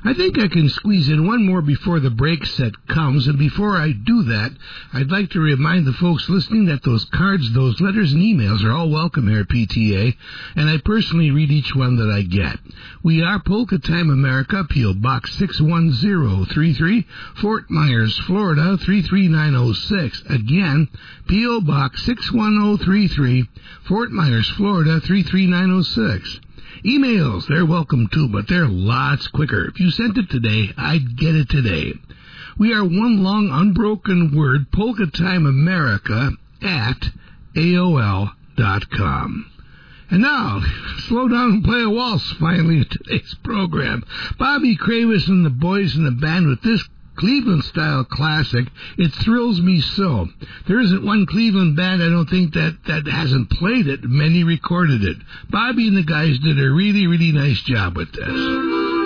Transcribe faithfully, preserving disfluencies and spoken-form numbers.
I think I can squeeze in one more before the break set comes, and before I do that, I'd like to remind the folks listening that those cards, those letters and emails are all welcome here at P T A, and I personally read each one that I get. We are Polka Time America, P O. Box six one zero three three, Fort Myers, Florida, three three nine oh six. Again, P O. Box six one zero three three, Fort Myers, Florida, three three nine oh six. Emails, they're welcome too, but they're lots quicker. If you sent it today, I'd get it today. We are one long unbroken word, Polka Time America at A O L dot com. And now, slow down and play a waltz finally in today's program. Bobby Kravis and the boys in the band with this Cleveland-style classic, It Thrills Me So. There isn't one Cleveland band, I don't think, that, that hasn't played it. Many recorded it. Bobby and the guys did a really, really nice job with this.